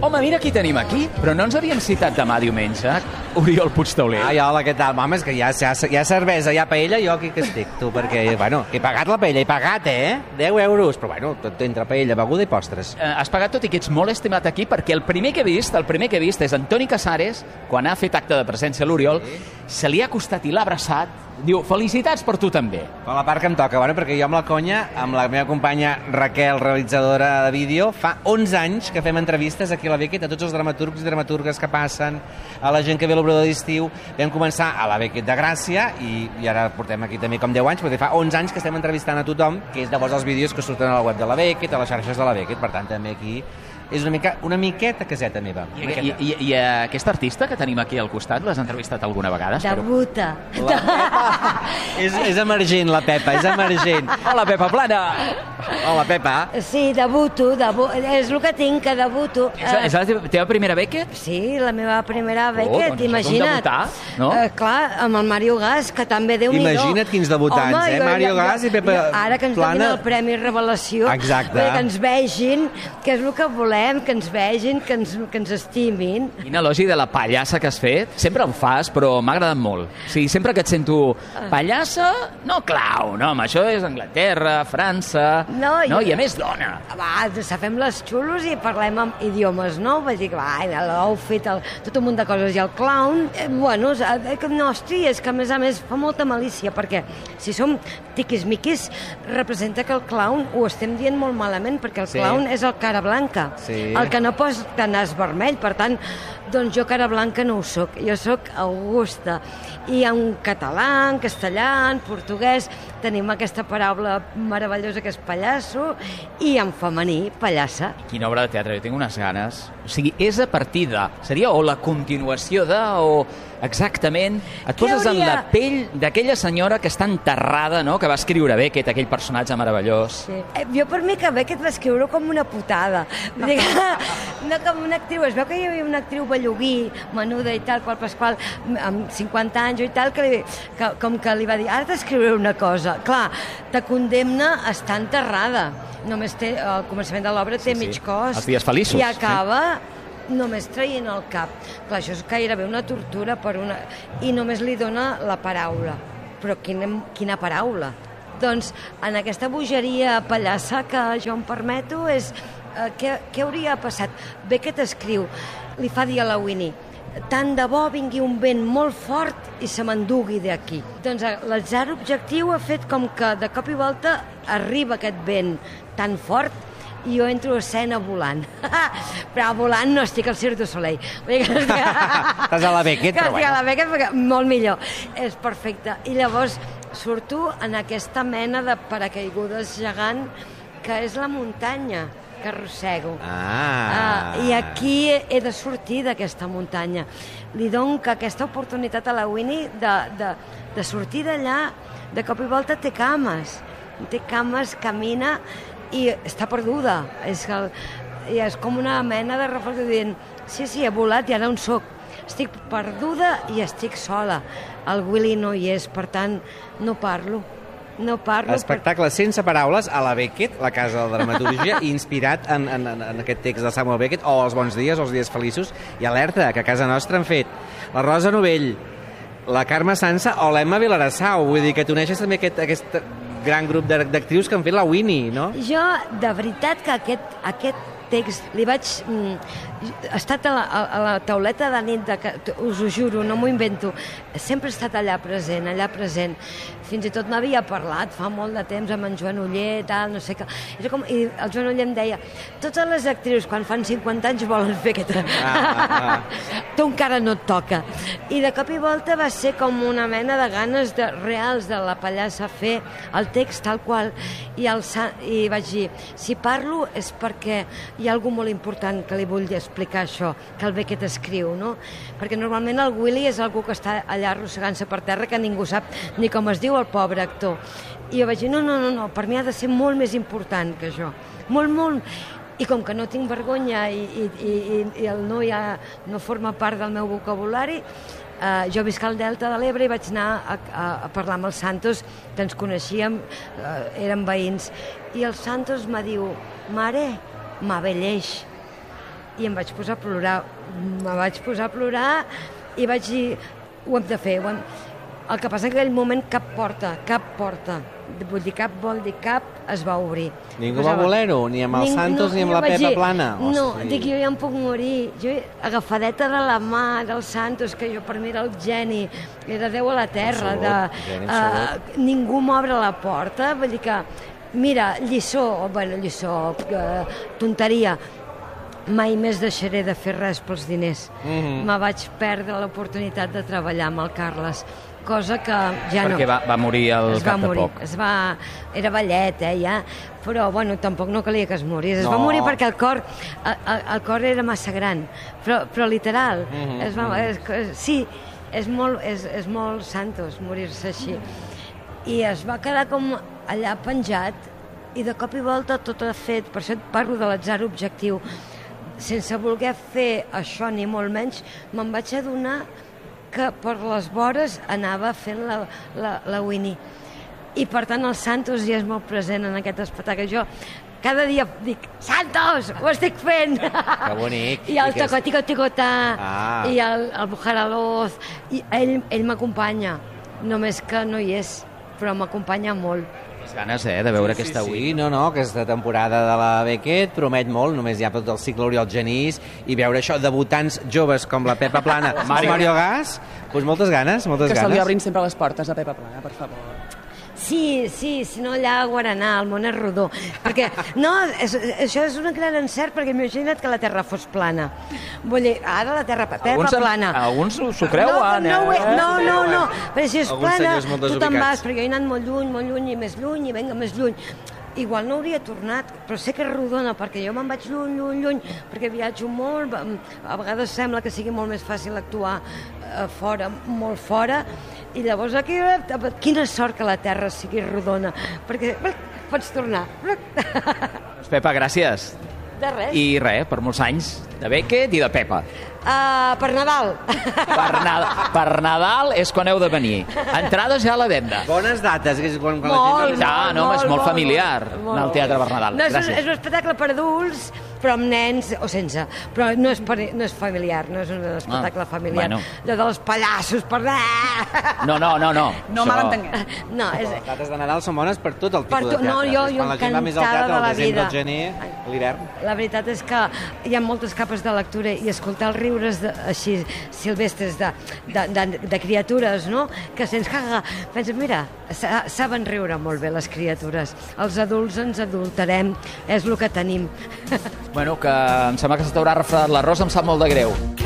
Home, mira qui tenim aquí. Però no ens havíem citat demà diumenge, Oriol Puigtauler. Ai, hola, què tal? Home, és que hi ha cervesa, hi ha paella, jo aquí que estic, tu, perquè, bueno, he pagat la paella, he pagat, 10 euros, però bueno, tot entre paella, beguda i postres. Has pagat tot i que ets molt estimat aquí, perquè el primer que he vist és Antoni Casares, quan ha fet acte de presència a l'Oriol, se li ha acostat i l'ha abraçat. Diu, felicitats per tu també. Per la part que em toca, bueno, perquè jo amb la conya, amb la meva companya Raquel, realitzadora de vídeo, fa 11 anys que fem entrevistes aquí a la Beckett a tots els dramaturgs i dramaturgues que passen, a la gent que ve a l'obrador d'estiu. Vam començar a la Beckett de Gràcia i ara portem aquí també com 10 anys, perquè fa 11 anys que estem entrevistant a tothom, que és llavors els vídeos que surten a la web de la Beckett, a les xarxes de la Beckett, per tant també aquí és una miqueta caseta meva. I aquesta artista que tenim aquí al costat, l'has entrevistat alguna vegada? Debuta. La Pepa. És emergent, la Pepa, és emergent. Hola, Pepa Plana. Hola, Pepa. Sí, debuto. És el que tinc, que debuto. És la teva primera Beckett? Sí, la meva primera Beckett, doncs imagina't. debutar, no? Clar, amb el Mario Gas, que també Déu-n'hi-do. Imagina't quins debutants, Mario Gas i Pepa Plana. Ara que ens donin el Premi Revelació, exacte, que ens vegin, que és el que volem, que ens vegin, que ens estimin. Quin elogi de la pallassa que has fet. Sempre ho fas, però m'ha agradat molt. O sigui, sempre que et sento pallassa, no clown, no, home, això és Anglaterra, França, i a més dona. Va, fem les xulos i parlem amb idiomes, no? Vaig dir que l'outfit, tot un munt de coses. I el clown, bueno, no, hosti, és que a més fa molta malícia, perquè si som tiquis-miquis, representa que el clown ho estem dient molt malament, perquè el clown és el cara blanca, el que no posa nas vermell, per tant, doncs jo cara blanca no ho soc, jo soc Augusta. I en català, en castellà, en portuguès, tenim aquesta paraula meravellosa que és pallasso, i en femení, pallassa. Quina obra de teatre, jo tinc unes ganes. O sigui, és a partir de... Seria o la continuació de, o exactament... Et poses en la pell d'aquella senyora que està enterrada, no?, que va escriure Beckett, aquell personatge meravellós. Sí. Jo per mi que Beckett va escriure com una putada. No com una actriu. Es veu que hi havia una actriu belluguí, menuda i tal, qual Pasqual, amb 50 anys i tal, com que li va dir, ara t'escriuré una cosa. Clar, te condemna a estar enterrada. Només té, al començament de l'obra té mig cos. Els dies feliços. I acaba només traient el cap. Clar, això és gairebé una tortura i només li dona la paraula. Però quina paraula? Doncs en aquesta bogeria pallassa que jo em permeto és... Què hauria passat? Beckett escriu, li fa dir a la Winnie, tant de bo vingui un vent molt fort i se m'endugui d'aquí. Doncs l'atzar objectiu ha fet com que de cop i volta arriba aquest vent tan fort i jo entro a escena volant. Però volant no estic al Cirque du Soleil. Estàs a la Beckett, però bueno. Estic a la Beckett perquè molt millor. És perfecte. I llavors surto en aquesta mena de paracaigudes gegant que és la muntanya que arrossego. I aquí he de sortir d'aquesta muntanya. Li dono aquesta oportunitat a la Winnie de sortir d'allà. De cop i volta té cames, camina i està perduda. És com una mena de reflexió dient, sí, he volat i ara on soc. Estic perduda i estic sola. El Willy no hi és, per tant, no parlo. Espectacle sense paraules a la Beckett, la casa de la dramaturgia, inspirat en aquest text de Samuel Beckett, o Els bons dies, o Els dies feliços, i alerta, que a casa nostra han fet la Rosa Novell, la Carme Sansa o l'Emma Vilarassau, vull dir que t'uneixes també aquest gran grup d'actrius que han fet la Winnie, no? Jo, de veritat que aquest text li vaig... He estat a la tauleta de nit, us ho juro, no m'ho invento, sempre he estat allà present. Fins i tot n'havia parlat fa molt de temps amb en Joan Oller, tal, no sé què. I el Joan Oller em deia, totes les actrius quan fan 50 anys volen fer aquesta... Tu encara no et toca. I de cop i volta va ser com una mena de ganes reals de la pallassa fer el text tal qual. I vaig dir, si parlo és perquè hi ha alguna molt important que li vull explicar això, que el Beckett escriu, no? Perquè normalment el Willy és algú que està allà arrossegant-se per terra que ningú sap ni com es diu el pobre actor. I jo vaig dir, no, per mi ha de ser molt més important que això. Molt. I com que no tinc vergonya i el no ja no forma part del meu vocabulari, jo visc al Delta de l'Ebre i vaig anar a parlar amb el Santos, que ens coneixíem, érem veïns, i el Santos me diu, mare, m'abelleix. i em vaig posar a plorar. I vaig dir, ho hem de fer. El que passa que en aquell moment cap porta. Vull dir, cap vol dir cap, es va obrir. Ningú va voler-ho, ni amb el Santos ni amb la Pepa Plana. No, dic, jo ja em puc morir. Jo, agafadeta de la mà del Santos, que jo per mi era el geni, era Déu a la terra. Ningú m'obre la porta, vull dir que, mira, lliçó, tonteria, mai més deixaré de fer res pels diners. Me vaig perdre l'oportunitat de treballar amb el Carles, cosa que ja no... Perquè va morir al cap de poc. Era vellet, ja, però bueno, tampoc no calia que es morís. Es va morir perquè el cor era massa gran, però literal. Sí, és molt Santos morir-se així. I es va quedar com allà penjat i de cop i volta tot ha fet, per això et parlo de l'atzar objectiu, sense voler fer això ni molt menys, me'n vaig adonar que per les vores anava fent la Winnie. I per tant el Santos ja és molt present en aquest espectacle. Jo cada dia dic, Santos, ho estic fent! Que bonic! I el Tocoticoticotà, i el Bujaraloz, i ell m'acompanya, només que no hi és, però m'acompanya molt. Les ganes, de veure aquesta Winnie. Sí, no, aquesta temporada de la Beckett promet molt, només hi ha tot el cicle Oriol Genís, i veure això, debutants joves com la Pepa Plana o Mario Gas, doncs moltes ganes. Que se li obrin sempre les portes a Pepa Plana, per favor. Sí, si no allà a Guaraná, el món és rodó. Perquè, no, això és un gran encert, perquè imagina't que la Terra fos plana. Vull dir, ara la Terra, Pepa plana. Alguns s'ho creuen, No, però si és plana, tu te'n vas, perquè jo he anat molt lluny, i més lluny, i venga més lluny. Igual no hauria tornat, però sé que és rodona, perquè jo me'n vaig lluny, perquè viatjo molt, a vegades sembla que sigui molt més fàcil actuar fora, molt fora, i llavors aquí, quina sort que la Terra sigui rodona, perquè pots tornar. Pepa, gràcies. De res. I res, per molts anys de Beckett i de Pepa. Per Nadal. Per Nadal és quan heu de venir. Entrades ja a la venda. Bones dates. Quan Molt, és molt familiar anar al Teatre per Nadal. És un espectacle per adults, però amb nens o sense. Però no és familiar, no és un espectacle familiar. Allò dels pallassos, per... No. No malentenguem. No, les dates de Nadal són bones per tot el tipus de teatre. No, jo encantada de la vida. Al gener, a l'hivern. La veritat és que hi ha moltes capes de lectura i escoltar els riures així silvestres de criatures, no? Que sents que penses, mira, saben riure molt bé les criatures. Els adults ens adulterem, és el que tenim. Bueno, que em sembla que se t'haurà refredat l'arròs, em sap molt de greu.